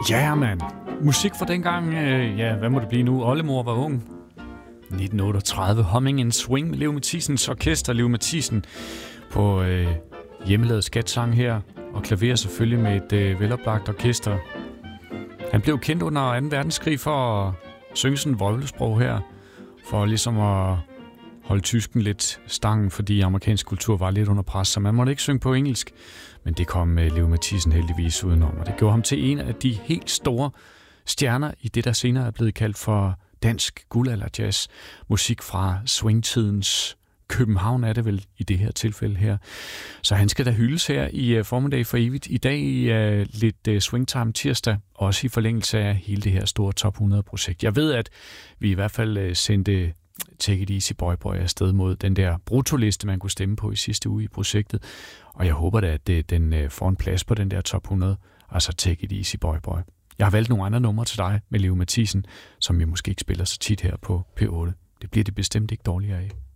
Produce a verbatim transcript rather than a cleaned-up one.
Ja, mand. Musik fra dengang, øh, ja, hvad må det blive nu? Oldemor var ung. nitten otteogtredive, Humming and Swing med Leo Mathisens orkester. Leo Mathisen på øh, hjemmelavet skatsang her, og klaver selvfølgelig med et øh, veloplagt orkester. Han blev kendt under anden verdenskrig for at synge sådan en vrøvlesprog her, for ligesom at holde tysken lidt stangen, fordi amerikansk kultur var lidt under pres, så man måtte ikke synge på engelsk. Men det kom uh, Leo Mathisen heldigvis udenom, og det gjorde ham til en af de helt store stjerner i det, der senere er blevet kaldt for dansk guldalderjazz. Musik fra swingtidens København er det vel i det her tilfælde her. Så han skal da hyldes her i uh, formiddag for evigt. I dag i uh, lidt uh, swingtime tirsdag, også i forlængelse af hele det her store top hundrede-projekt. Jeg ved, at vi i hvert fald uh, sendte Take It Easy Boy Boy afsted mod den der brutoliste, man kunne stemme på i sidste uge i projektet. Og jeg håber da, at det, den uh, får en plads på den der top hundrede, altså Take It Easy Boy Boy. Jeg har valgt nogle andre numre til dig med Leo Mathisen, som jeg måske ikke spiller så tit her på P otte. Det bliver det bestemt ikke dårligere af.